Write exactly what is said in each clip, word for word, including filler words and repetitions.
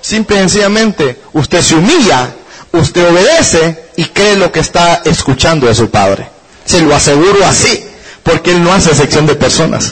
Simple y sencillamente, usted se humilla, usted obedece y cree lo que está escuchando de su padre. Se lo aseguro así, porque él no hace excepción de personas.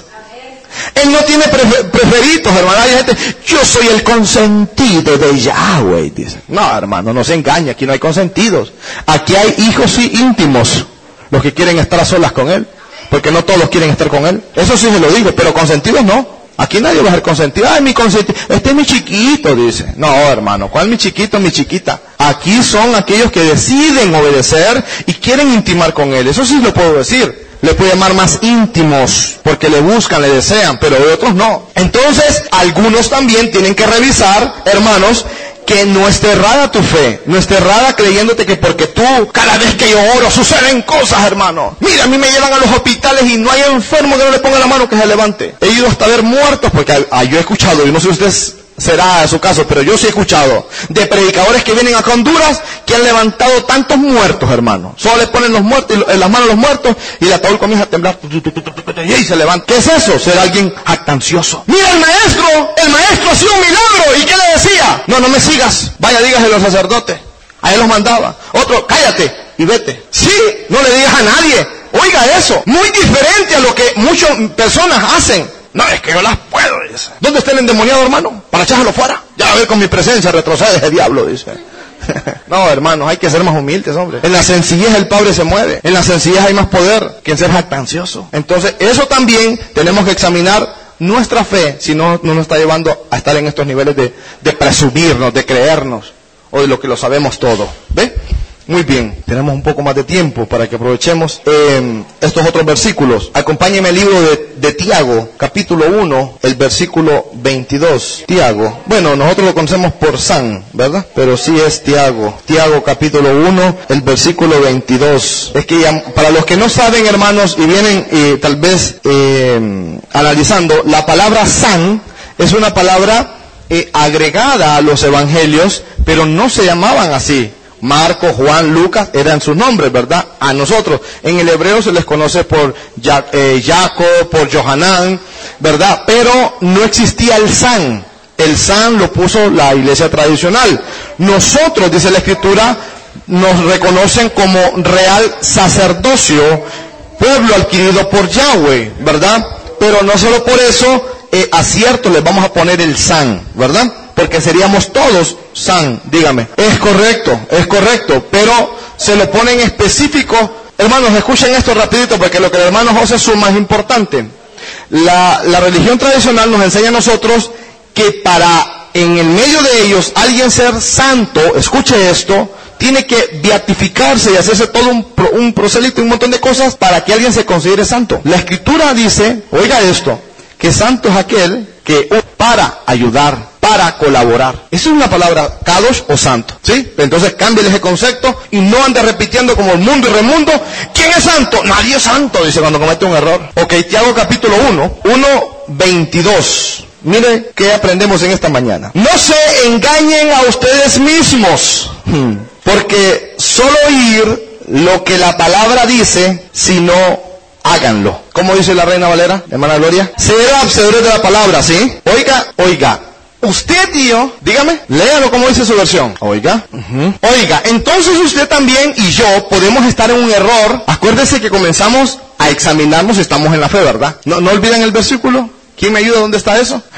Él no tiene prefer- preferidos, hermano. Hay gente, yo soy el consentido de Yahweh, dice. No, hermano, no se engañe, aquí no hay consentidos. Aquí hay hijos íntimos, los que quieren estar a solas con él, porque no todos quieren estar con él. Eso sí se lo digo, pero consentidos no. Aquí nadie va a ser consentido. Ay, mi consentido, este es mi chiquito, dice. No, hermano, ¿cuál mi chiquito, mi chiquita? Aquí son aquellos que deciden obedecer y quieren intimar con él. Eso sí lo puedo decir. Le puedo llamar más íntimos, porque le buscan, le desean, pero de otros no. Entonces, algunos también tienen que revisar, hermanos, que no esté errada tu fe, no esté errada creyéndote que porque tú, cada vez que yo oro, suceden cosas, hermano. Mira, a mí me llevan a los hospitales y no hay enfermo que no le ponga la mano que se levante. He ido hasta ver muertos, porque ah, yo he escuchado, y no sé si ustedes será su caso, pero yo sí he escuchado de predicadores que vienen acá a Honduras que han levantado tantos muertos, hermano. Solo le ponen los muertos, en las manos a los muertos y el ataúd comienza a temblar y se levanta. ¿Qué es eso? Ser alguien jactancioso. Mira el maestro, el maestro hacía un milagro. ¿Y qué le decía? No, no me sigas. Vaya, dígase a los sacerdotes. A él los mandaba. Otro, cállate y vete. Sí, no le digas a nadie. Oiga eso. Muy diferente a lo que muchas personas hacen. No, es que yo las puedo, dice. ¿Dónde está el endemoniado, hermano? Para echárselo fuera. Ya a ver, con mi presencia retrocede ese diablo, dice. No, hermanos, hay que ser más humildes, hombre. En la sencillez el Padre se mueve. En la sencillez hay más poder que en ser jactancioso. Entonces, eso también tenemos que examinar nuestra fe, si no, no nos está llevando a estar en estos niveles de, de presumirnos, de creernos, o de lo que lo sabemos todo. ¿Ve? Muy bien, tenemos un poco más de tiempo para que aprovechemos eh, estos otros versículos. Acompáñenme al libro de, de Tiago, capítulo uno, el versículo veintidós. Tiago, bueno, nosotros lo conocemos por San, ¿verdad? Pero sí es Tiago. Tiago, capítulo uno, el versículo veintidós. Es que ya, para los que no saben, hermanos, y vienen eh, tal vez eh, analizando, la palabra San es una palabra eh, agregada a los evangelios, pero no se llamaban así. Marcos, Juan, Lucas eran sus nombres, ¿verdad? A nosotros, en el hebreo se les conoce por ya, eh, Jacob, por Johanán, ¿verdad? Pero no existía el San. El San lo puso la iglesia tradicional. Nosotros, dice la Escritura, nos reconocen como real sacerdocio, pueblo adquirido por Yahweh, ¿verdad? Pero no solo por eso, eh, a cierto les vamos a poner el San, ¿verdad? Porque seríamos todos San, dígame. Es correcto, es correcto, pero se lo pone en específico. Hermanos, escuchen esto rapidito, porque lo que el hermano José es más importante. La, la religión tradicional nos enseña a nosotros que para, en el medio de ellos, alguien ser santo, escuche esto, tiene que beatificarse y hacerse todo un, un prosélito y un montón de cosas para que alguien se considere santo. La Escritura dice, oiga esto, que santo es aquel que para ayudar, para colaborar. Esa es una palabra, kadosh o santo, ¿sí? Entonces cámbiale ese concepto y no ande repitiendo como el mundo y remundo. ¿Quién es santo? Nadie es santo, dice cuando comete un error. Ok, Tiago capítulo uno, uno veintidós. Mire qué aprendemos en esta mañana. No se engañen a ustedes mismos, porque solo oír lo que la palabra dice, sino háganlo. ¿Cómo dice la Reina Valera, hermana Gloria? Ser hacedores de la palabra, ¿sí? Oiga, oiga. Usted y yo, dígame, léalo como dice su versión. Oiga, uh-huh. Oiga, entonces usted también y yo podemos estar en un error. Acuérdese que comenzamos a examinarnos si estamos en la fe, ¿verdad? ¿No, no olviden el versículo? ¿Quién me ayuda? ¿Dónde está eso?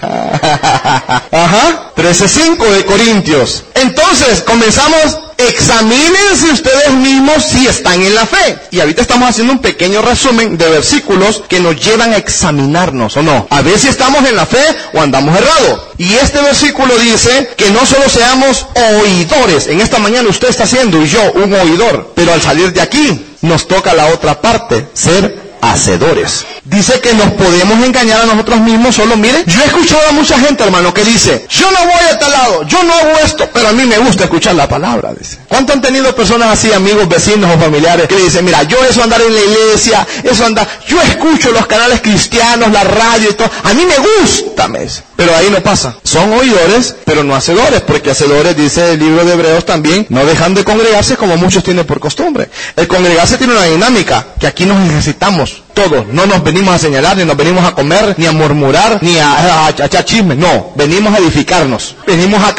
Ajá, trece cinco de Corintios. Entonces, comenzamos, examínense ustedes mismos si están en la fe. Y ahorita estamos haciendo un pequeño resumen de versículos que nos llevan a examinarnos, ¿o no? A ver si estamos en la fe o andamos errados. Y este versículo dice que no solo seamos oidores. En esta mañana usted está siendo, y yo, un oidor. Pero al salir de aquí, nos toca la otra parte, ser hacedores. Dice que nos podemos engañar a nosotros mismos solo, mire, yo he escuchado a mucha gente, hermano, que dice, yo no voy a tal lado, yo no hago esto, pero a mí me gusta escuchar la palabra, dice. ¿Cuánto han tenido personas así, amigos, vecinos o familiares, que dicen, mira, yo eso andar en la iglesia, eso andar, yo escucho los canales cristianos, la radio y todo, a mí me gusta, me dice. Pero ahí no pasa. Son oidores, pero no hacedores, porque hacedores, dice el libro de Hebreos también, no dejan de congregarse como muchos tienen por costumbre. El congregarse tiene una dinámica, que aquí nos necesitamos todos. No nos venimos a señalar, ni nos venimos a comer, ni a murmurar, ni a, a, a echar chismes. No, venimos a edificarnos. Venimos a